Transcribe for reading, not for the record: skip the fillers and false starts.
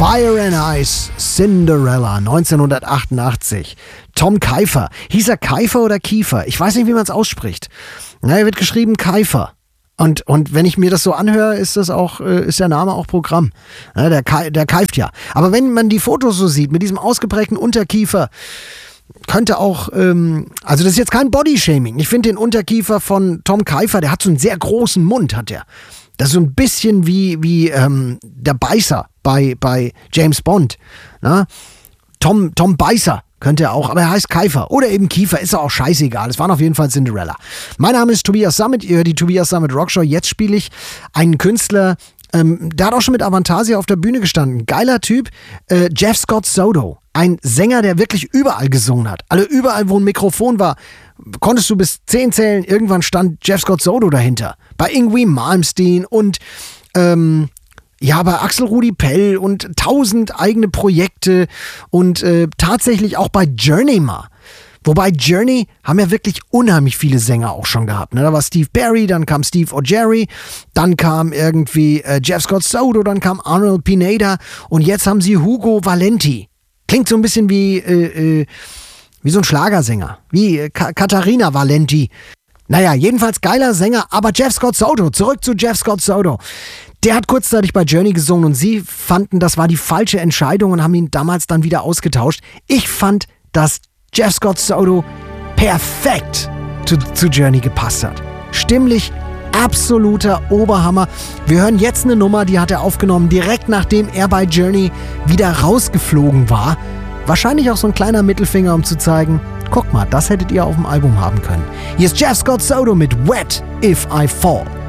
Fire and Ice, Cinderella, 1988. Tom Keifer. Hieß er Keifer oder Kiefer? Ich weiß nicht, wie man es ausspricht. Na, er wird geschrieben Keifer. Und wenn ich mir das so anhöre, ist der Name auch Programm. Ja, der keift ja. Aber wenn man die Fotos so sieht, mit diesem ausgeprägten Unterkiefer, könnte auch, also das ist jetzt kein Bodyshaming. Ich finde den Unterkiefer von Tom Keifer, der hat so einen sehr großen Mund, hat der. Das ist so ein bisschen wie der Beißer bei James Bond. Na? Tom Beißer könnte er auch, aber er heißt Keifer oder eben Kiefer, ist auch scheißegal. Es waren auf jeden Fall Cinderella. Mein Name ist Tobias Sammet, ihr hört die Tobias Sammet Rockshow. Jetzt spiele ich einen Künstler, der hat auch schon mit Avantasia auf der Bühne gestanden. Geiler Typ, Jeff Scott Soto. Ein Sänger, der wirklich überall gesungen hat. Also überall, wo ein Mikrofon war, konntest du bis 10 zählen. Irgendwann stand Jeff Scott Soto dahinter. Bei Yngwie Malmsteen und bei Axel Rudi Pell und 1000 eigene Projekte und tatsächlich auch bei Journey mal. Wobei Journey haben ja wirklich unheimlich viele Sänger auch schon gehabt. Ne? Da war Steve Perry, dann kam Steve O'Jerry, dann kam irgendwie Jeff Scott Soto, dann kam Arnold Pineda und jetzt haben sie Hugo Valenti. Klingt so ein bisschen wie so ein Schlagersänger, wie Katharina Valenti. Naja, jedenfalls geiler Sänger, aber Jeff Scott Soto, zurück zu Jeff Scott Soto. Der hat kurzzeitig bei Journey gesungen und sie fanden, das war die falsche Entscheidung und haben ihn damals dann wieder ausgetauscht. Ich fand, dass Jeff Scott Soto perfekt zu Journey gepasst hat. Stimmlich absoluter Oberhammer. Wir hören jetzt eine Nummer, die hat er aufgenommen, direkt nachdem er bei Journey wieder rausgeflogen war. Wahrscheinlich auch so ein kleiner Mittelfinger, um zu zeigen, guck mal, das hättet ihr auf dem Album haben können. Hier ist Jeff Scott Soto mit Wet If I Fall.